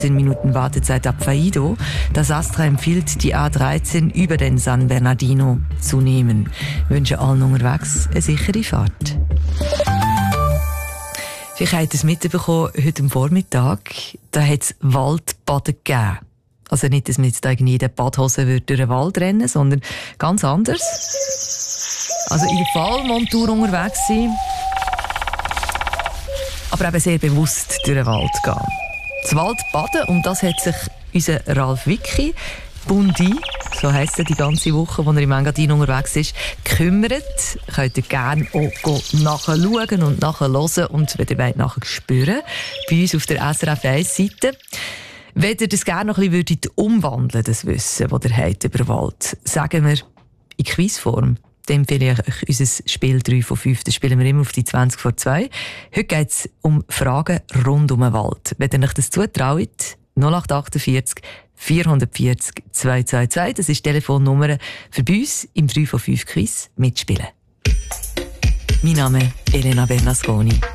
10 Minuten Wartezeit ab Faido. Das Astra empfiehlt, die A13 über den San Bernardino zu nehmen. Ich wünsche allen unterwegs eine sichere Fahrt. Vielleicht habt ihr es mitbekommen, heute am Vormittag, da hat es Waldbaden gegeben. Also nicht, dass man jetzt irgendwie in der Badhose durch den Wald rennen, sondern ganz anders. Also in der Fallmontur unterwegs sein, aber eben sehr bewusst durch den Wald gehen. Das Waldbaden, um das hat sich unser Ralf Wicki, Bundi, so heisst er die ganze Woche, wo er im Engadin unterwegs ist, gekümmert. Könnt ihr gerne auch nachschauen und nachhören und wenn ihr wollt, nachher spüren. Bei uns auf der SRF 1-Seite. Wenn ihr das gerne noch ein bisschen umwandeln, das Wissen, das ihr habt über den Wald, sagen wir in Quizform. Dann empfehle ich euch unser Spiel 3 von 5. Das spielen wir immer auf die 20 vor 2. Heute geht es um Fragen rund um den Wald. Wenn ihr euch das zutraut, 0848 440 222. Das ist die Telefonnummer für uns im 3 von 5 Quiz mitspielen. Mein Name ist Elena Bernasconi.